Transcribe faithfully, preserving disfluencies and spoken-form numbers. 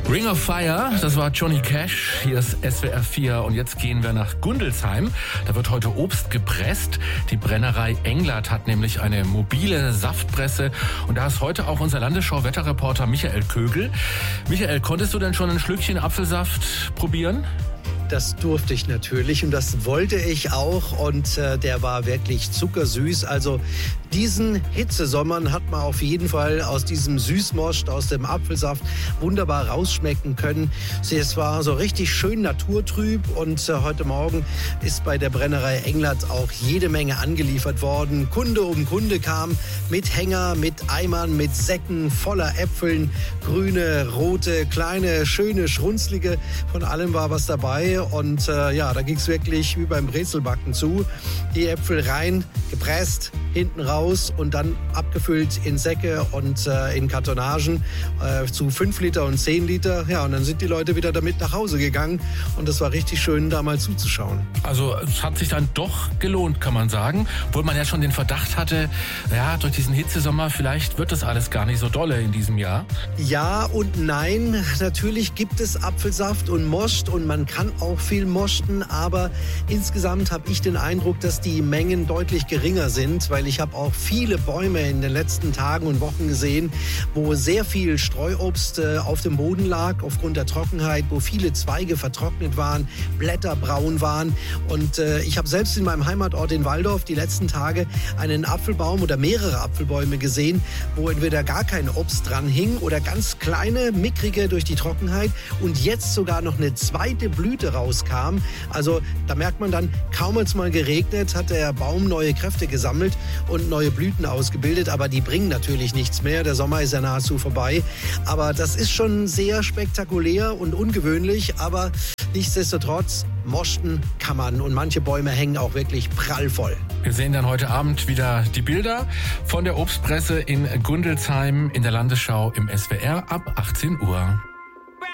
Ring of Fire, das war Johnny Cash, hier ist S W R vier und jetzt gehen wir nach Gundelsheim. Da wird heute Obst gepresst. Die Brennerei Englert hat nämlich eine mobile Saftpresse und da ist heute auch unser Landesschau-Wetterreporter Michael Kögel. Michael, konntest du denn schon ein Schlückchen Apfelsaft probieren? Das durfte ich natürlich und das wollte ich auch und äh, der war wirklich zuckersüß. Also diesen Hitzesommern hat man auf jeden Fall aus diesem Süßmost, aus dem Apfelsaft wunderbar rausschmecken können. Es war so richtig schön naturtrüb und äh, heute Morgen ist bei der Brennerei Englert auch jede Menge angeliefert worden. Kunde um Kunde kam mit Hänger, mit Eimern, mit Säcken voller Äpfeln, grüne, rote, kleine, schöne, schrunzlige, von allem war was dabei. Und äh, ja, da ging es wirklich wie beim Brezelbacken zu. Die Äpfel rein, gepresst, hinten raus und dann abgefüllt in Säcke und äh, in Kartonagen äh, zu fünf Liter und zehn Liter. Ja, und dann sind die Leute wieder damit nach Hause gegangen. Und das war richtig schön, da mal zuzuschauen. Also es hat sich dann doch gelohnt, kann man sagen. Obwohl man ja schon den Verdacht hatte, ja, durch diesen Hitzesommer, vielleicht wird das alles gar nicht so dolle in diesem Jahr. Ja und nein. Natürlich gibt es Apfelsaft und Most und man kann auch viel mosten, aber insgesamt habe ich den Eindruck, dass die Mengen deutlich geringer sind, weil ich habe auch viele Bäume in den letzten Tagen und Wochen gesehen, wo sehr viel Streuobst äh, auf dem Boden lag aufgrund der Trockenheit, wo viele Zweige vertrocknet waren, Blätter braun waren und äh, ich habe selbst in meinem Heimatort in Walldorf die letzten Tage einen Apfelbaum oder mehrere Apfelbäume gesehen, wo entweder gar kein Obst dran hing oder ganz kleine, mickrige durch die Trockenheit und jetzt sogar noch eine zweite Blüte rauskam. Also da merkt man dann, kaum als mal geregnet, hat der Baum neue Kräfte gesammelt und neue Blüten ausgebildet, aber die bringen natürlich nichts mehr. Der Sommer ist ja nahezu vorbei. Aber das ist schon sehr spektakulär und ungewöhnlich, aber nichtsdestotrotz, mosten kann man und manche Bäume hängen auch wirklich prallvoll. Wir sehen dann heute Abend wieder die Bilder von der Obstpresse in Gundelsheim in der Landesschau im S W R ab achtzehn Uhr.